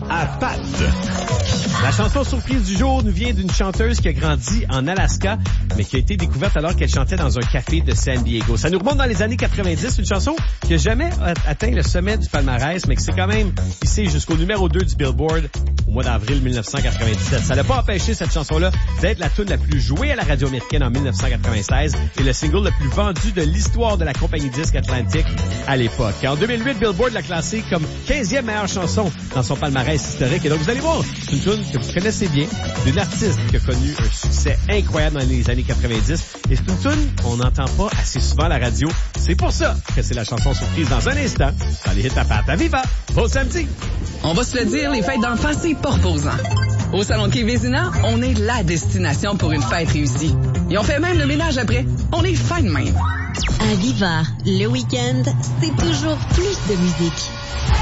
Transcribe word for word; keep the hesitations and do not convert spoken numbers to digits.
à Pat. La chanson surprise du jour nous vient d'une chanteuse qui a grandi en Alaska, mais qui a été découverte alors qu'elle chantait dans un café de San Diego. Ça nous remonte dans les années quatre-vingt-dix, une chanson qui n'a jamais atteint le sommet du palmarès, mais qui s'est quand même hissée jusqu'au numéro deux du Billboard au mois d'avril dix-neuf cent quatre-vingt-dix-sept. Ça n'a pas empêché cette chanson-là d'être la tune la plus jouée à la radio américaine en dix-neuf cent quatre-vingt-seize et le single le plus vendu de l'histoire de la compagnie disque Atlantic à l'époque. En deux mille huit, Billboard l'a classée comme quinzième meilleure chanson dans son palmarès historique. Et donc, vous allez voir, c'est une tune que vous connaissez bien, d'une artiste qui a connu un succès incroyable dans les années quatre-vingt-dix. Et c'est une tune qu'on n'entend pas assez souvent à la radio. C'est pour ça que c'est la chanson surprise dans un instant dans les hits à Pat. À Viva! Bon samedi! On va se le dire, les fêtes d'enfants, c'est pas reposant. Au Salon de Quai Vézina, on est la destination pour une fête réussie. Et on fait même le ménage après. On est fin de même. À Viva, le week-end, c'est toujours plus de musique.